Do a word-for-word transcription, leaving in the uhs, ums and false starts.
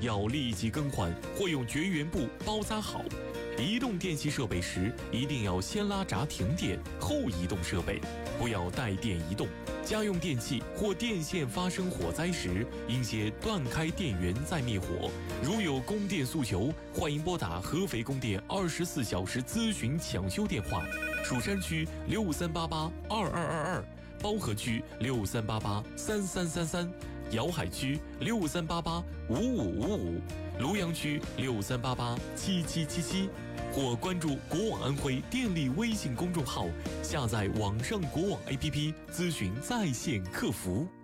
要立即更换或用绝缘布包扎好。移动电器设备时，一定要先拉闸停电，后移动设备，不要带电移动。家用电器或电线发生火灾时，应先断开电源再灭火。如有供电诉求，欢迎拨打合肥供电二十四小时咨询抢修电话：蜀山区六三八八二二二二，包河区六三八八三三三三，瑶海区六三八八五五五五，庐阳区六三八八七七七七。或关注国网安徽电力微信公众号，下载网上国网 A P P 咨询在线客服。